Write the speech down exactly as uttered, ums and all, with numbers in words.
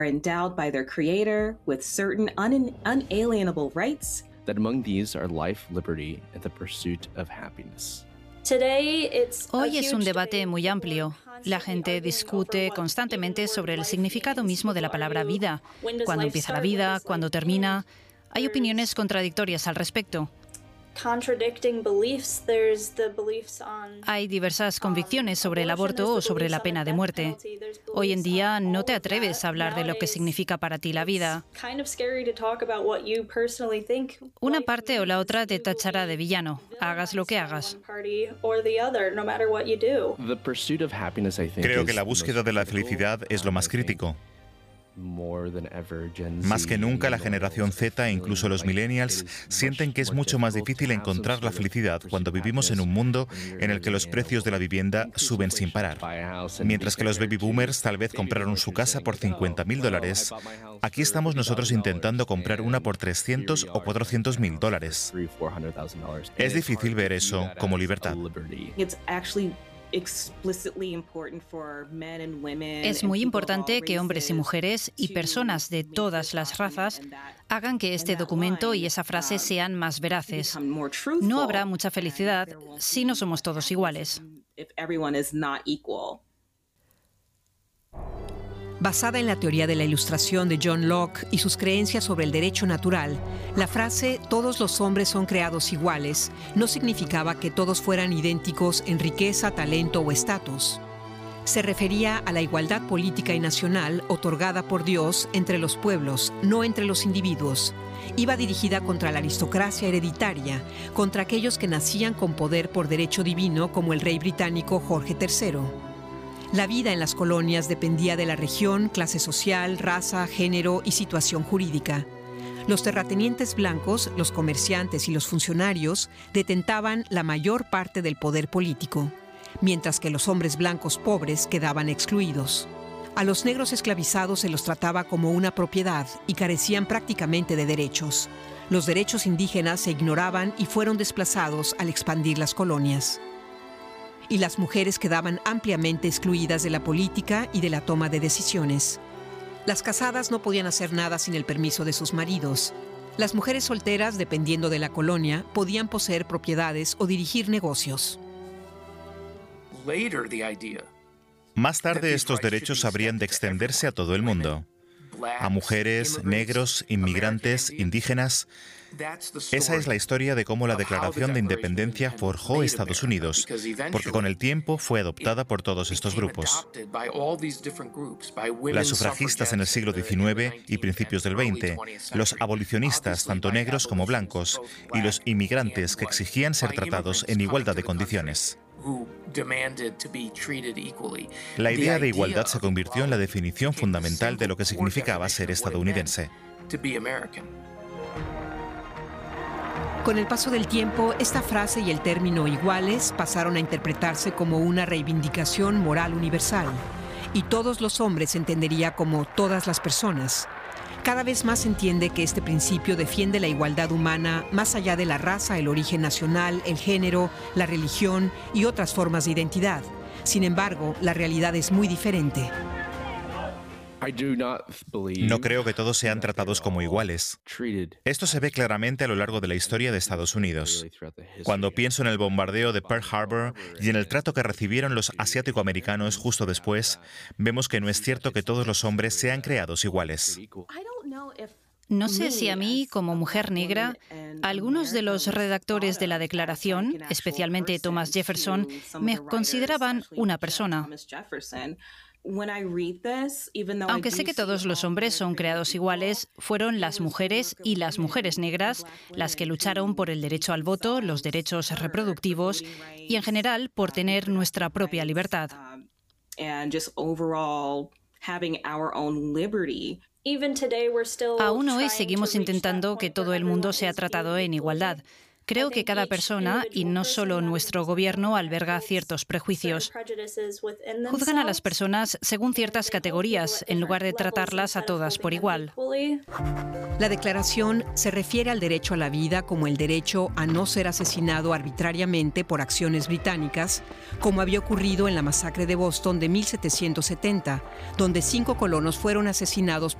endowed by their creator with certain un- unalienable rights. That among these are life, liberty, and the pursuit of happiness. Hoy es un debate muy amplio. La gente discute constantemente sobre el significado mismo de la palabra vida. ¿Cuándo empieza la vida? ¿Cuándo termina? Hay opiniones contradictorias al respecto. Hay diversas convicciones sobre el aborto o sobre la pena de muerte. Hoy en día no te atreves a hablar de lo que significa para ti la vida. Una parte o la otra te tachará de villano, hagas lo que hagas. Creo que la búsqueda de la felicidad es lo más crítico. Más que nunca, la generación Z e incluso los millennials sienten que es mucho más difícil encontrar la felicidad cuando vivimos en un mundo en el que los precios de la vivienda suben sin parar. Mientras que los baby boomers tal vez compraron su casa por cincuenta mil dólares, aquí estamos nosotros intentando comprar una por trescientos o cuatrocientos mil dólares. Es difícil ver eso como libertad. Es muy importante que hombres y mujeres y personas de todas las razas hagan que este documento y esa frase sean más veraces. No habrá mucha felicidad si no somos todos iguales. Basada en la teoría de la Ilustración de John Locke y sus creencias sobre el derecho natural, la frase «todos los hombres son creados iguales» no significaba que todos fueran idénticos en riqueza, talento o estatus. Se refería a la igualdad política y nacional otorgada por Dios entre los pueblos, no entre los individuos. Iba dirigida contra la aristocracia hereditaria, contra aquellos que nacían con poder por derecho divino como el rey británico Jorge tercero. La vida en las colonias dependía de la región, clase social, raza, género y situación jurídica. Los terratenientes blancos, los comerciantes y los funcionarios detentaban la mayor parte del poder político, mientras que los hombres blancos pobres quedaban excluidos. A los negros esclavizados se los trataba como una propiedad y carecían prácticamente de derechos. Los derechos indígenas se ignoraban y fueron desplazados al expandir las colonias. Y las mujeres quedaban ampliamente excluidas de la política y de la toma de decisiones. Las casadas no podían hacer nada sin el permiso de sus maridos. Las mujeres solteras, dependiendo de la colonia, podían poseer propiedades o dirigir negocios. Más tarde, estos derechos habrían de extenderse a todo el mundo. A mujeres, negros, inmigrantes, indígenas. Esa es la historia de cómo la Declaración de Independencia forjó Estados Unidos, porque con el tiempo fue adoptada por todos estos grupos. Las sufragistas en el siglo diecinueve y principios del veinte, los abolicionistas, tanto negros como blancos, y los inmigrantes que exigían ser tratados en igualdad de condiciones. La idea de igualdad se convirtió en la definición fundamental de lo que significaba ser estadounidense. Con el paso del tiempo, esta frase y el término iguales pasaron a interpretarse como una reivindicación moral universal, y todos los hombres se entendería como todas las personas. Cada vez más se entiende que este principio defiende la igualdad humana más allá de la raza, el origen nacional, el género, la religión y otras formas de identidad. Sin embargo, la realidad es muy diferente. No creo que todos sean tratados como iguales. Esto se ve claramente a lo largo de la historia de Estados Unidos. Cuando pienso en el bombardeo de Pearl Harbor y en el trato que recibieron los asiático-americanos justo después, vemos que no es cierto que todos los hombres sean creados iguales. No sé si a mí, como mujer negra, algunos de los redactores de la Declaración, especialmente Thomas Jefferson, me consideraban una persona. Aunque sé que todos los hombres son creados iguales, fueron las mujeres y las mujeres negras las que lucharon por el derecho al voto, los derechos reproductivos y, en general, por tener nuestra propia libertad. Aún hoy seguimos intentando que todo el mundo sea tratado en igualdad. Creo que cada persona, y no solo nuestro gobierno, alberga ciertos prejuicios. Juzgan a las personas según ciertas categorías, en lugar de tratarlas a todas por igual. La declaración se refiere al derecho a la vida como el derecho a no ser asesinado arbitrariamente por acciones británicas, como había ocurrido en la masacre de Boston de mil setecientos setenta, donde cinco colonos fueron asesinados